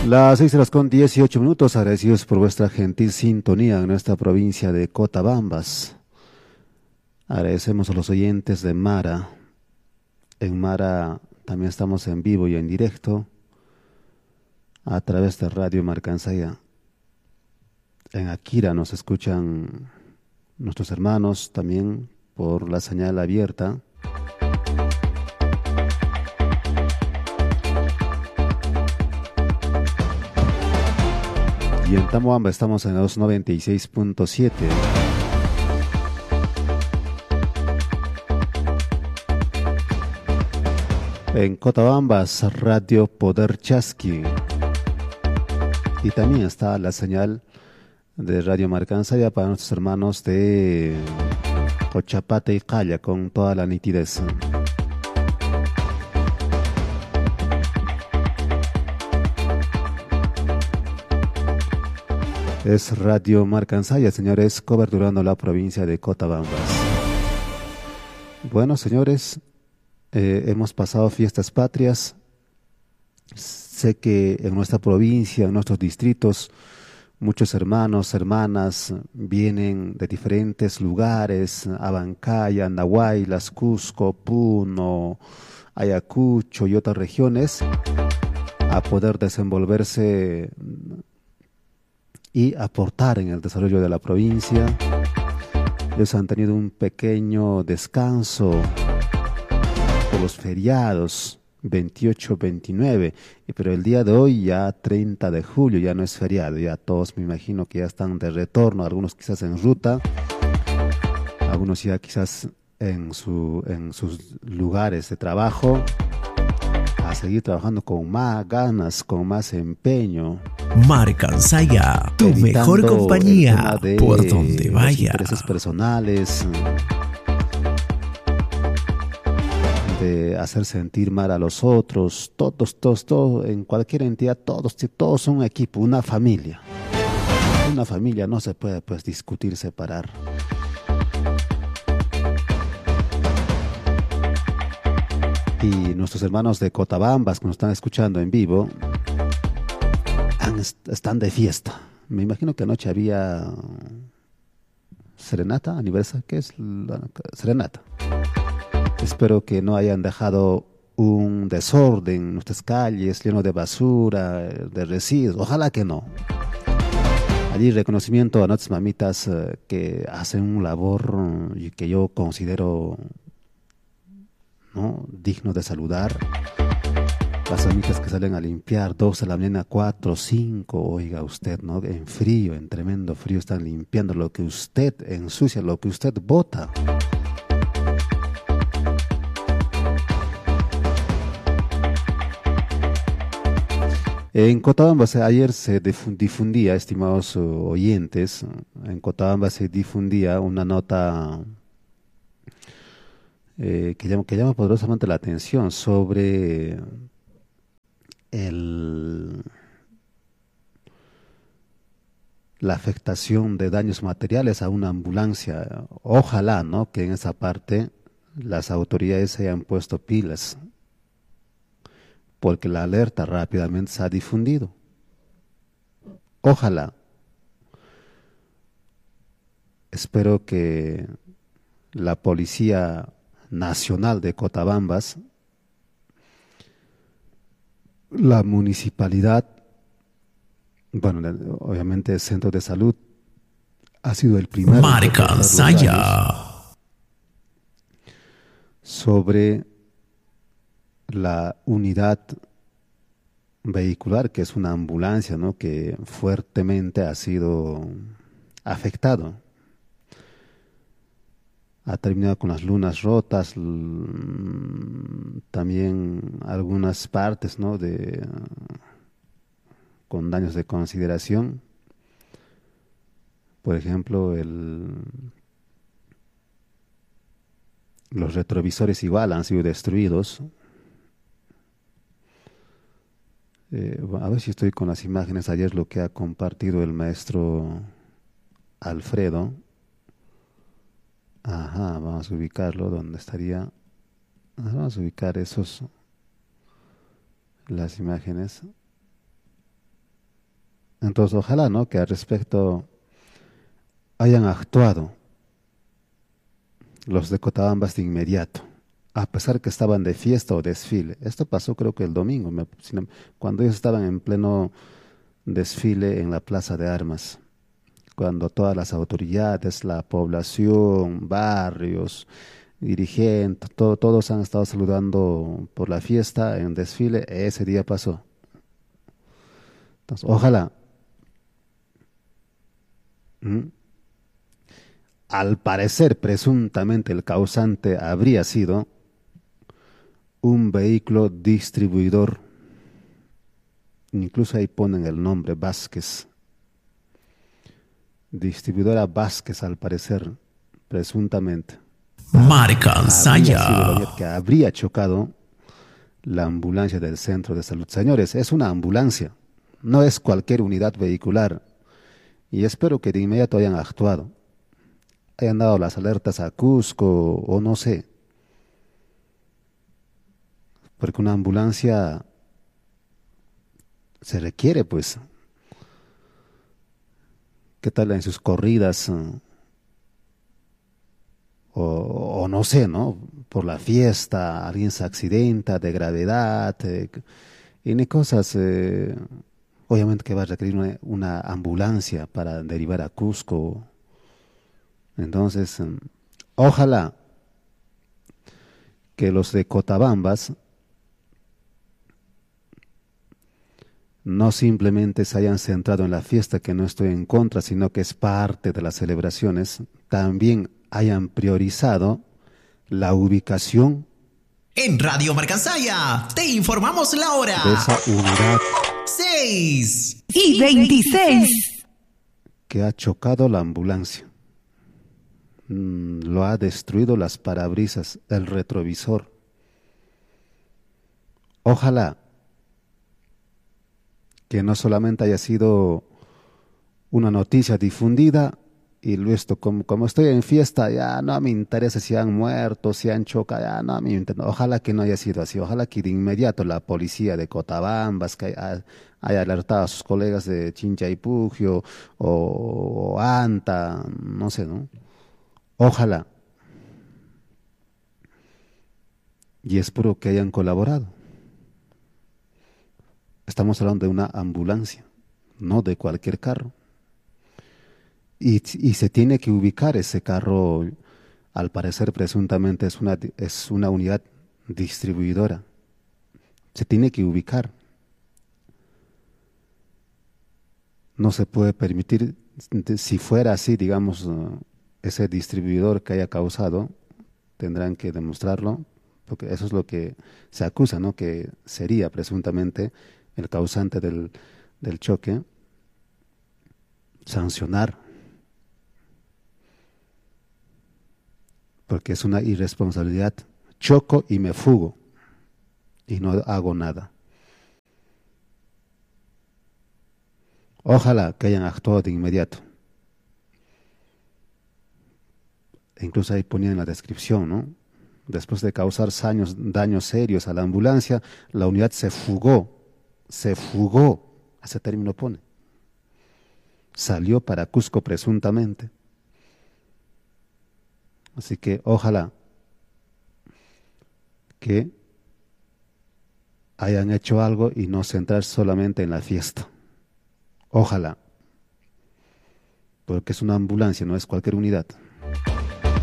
Las 6:18, agradecidos por vuestra gentil sintonía en nuestra provincia de Cotabambas. Agradecemos a los oyentes de Mara. En Mara también estamos en vivo y en directo a través de Radio Marcansaya. En Akira nos escuchan nuestros hermanos también por la señal abierta. Y en Tamoamba estamos en la 296.7. En Cotabambas, Radio Poder Chasqui. Y también está la señal de Radio Marcansaya para nuestros hermanos de Cochapate y Calla con toda la nitidez. Es Radio Marcansaya, señores, coberturando la provincia de Cotabambas. Bueno, señores, hemos pasado fiestas patrias. Sé que en nuestra provincia, en nuestros distritos, muchos hermanos, hermanas vienen de diferentes lugares, Abancaya, Andahuaylas, Cusco, Puno, Ayacucho y otras regiones, a poder desenvolverse y aportar en el desarrollo de la provincia. Ellos han tenido un pequeño descanso por los feriados 28, 29, pero el día de hoy ya 30 de julio ya no es feriado, ya todos me imagino que ya están de retorno, algunos quizás en ruta, algunos ya quizás en sus lugares de trabajo, a seguir trabajando con más ganas, con más empeño. Marcansaya, tu mejor compañía por donde vaya. Intereses personales, de hacer sentir mal a los otros, todos, en cualquier entidad, todos son un equipo, una familia. Una familia no se puede pues discutir, separar. Y nuestros hermanos de Cotabambas que nos están escuchando en vivo están de fiesta. Me imagino que anoche había serenata, aniversario, ¿qué es? Serenata. Espero que no hayan dejado un desorden en nuestras calles, lleno de basura, de residuos. Ojalá que no. Allí reconocimiento a nuestras mamitas que hacen un labor que yo considero, ¿no?, digno de saludar. Las amigas que salen a limpiar 2 de la mañana, 4, 5, oiga usted, ¿no? En frío, en tremendo frío, están limpiando lo que usted ensucia, lo que usted bota. En Cotabambas ayer se difundía, estimados oyentes, en Cotabambas se difundía una nota que llama poderosamente la atención sobre la afectación de daños materiales a una ambulancia. Ojalá, ¿no?, que en esa parte las autoridades se hayan puesto pilas, porque la alerta rápidamente se ha difundido. Ojalá. Espero que la Policía Nacional de Cotabambas, la municipalidad, bueno, obviamente el centro de salud ha sido el primero Marcansaya sobre la unidad vehicular, que es una ambulancia, ¿no?, que fuertemente ha sido afectado. Ha terminado con las lunas rotas, también algunas partes, ¿no?, con daños de consideración. Por ejemplo, los retrovisores igual han sido destruidos. A ver si estoy con las imágenes. Ayer lo que ha compartido el maestro Alfredo. Ajá, vamos a ubicarlo donde estaría. Vamos a ubicar las imágenes. Entonces, ojalá, ¿no?, que al respecto hayan actuado los de Cotabambas de inmediato, a pesar que estaban de fiesta o desfile. Esto pasó creo que el domingo, cuando ellos estaban en pleno desfile en la Plaza de Armas, cuando todas las autoridades, la población, barrios, dirigentes, todos han estado saludando por la fiesta en desfile, ese día pasó. Entonces, ojalá. ¿Mm? Al parecer, presuntamente, el causante habría sido un vehículo distribuidor. Incluso ahí ponen el nombre Vázquez. Distribuidora Vázquez, al parecer, presuntamente. Marca Habría sido Ansaya. que habría chocado la ambulancia del centro de salud. Señores, es una ambulancia, no es cualquier unidad vehicular. Y espero que de inmediato hayan actuado, hayan dado las alertas a Cusco o no sé, porque una ambulancia se requiere, pues, ¿qué tal en sus corridas? O no sé, ¿no? Por la fiesta, alguien se accidenta de gravedad, y ni cosas, obviamente que va a requerir una ambulancia para derivar a Cusco. Entonces, ojalá que los de Cotabambas no simplemente se hayan centrado en la fiesta, que no estoy en contra, sino que es parte de las celebraciones, también hayan priorizado la ubicación En Radio Marca Ansaya te informamos la hora. de esa unidad 6:26. que ha chocado la ambulancia. Lo ha destruido las parabrisas, el retrovisor. Ojalá que no solamente haya sido una noticia difundida y luego esto, como estoy en fiesta, ya no me interesa si han muerto, si han chocado, ya no me interesa. Ojalá que no haya sido así, ojalá que de inmediato la policía de Cotabambas que haya alertado a sus colegas de Chinchaipugio o Anta, no sé, ¿no? Ojalá. Y espero que hayan colaborado. Estamos hablando de una ambulancia, no de cualquier carro. Y se tiene que ubicar ese carro, al parecer presuntamente es una unidad distribuidora. Se tiene que ubicar. No se puede permitir, si fuera así, digamos, ese distribuidor que haya causado, tendrán que demostrarlo, porque eso es lo que se acusa, ¿no? Que sería presuntamente el causante del choque, sancionar, porque es una irresponsabilidad. Choco y me fugo y no hago nada. Ojalá que hayan actuado de inmediato. E incluso ahí ponía en la descripción, ¿no? Después de causar daños serios a la ambulancia, la unidad se fugó, ese término pone. Salió para Cusco presuntamente. Así que ojalá que hayan hecho algo y no centrarse solamente en la fiesta. Ojalá, porque es una ambulancia, no es cualquier unidad.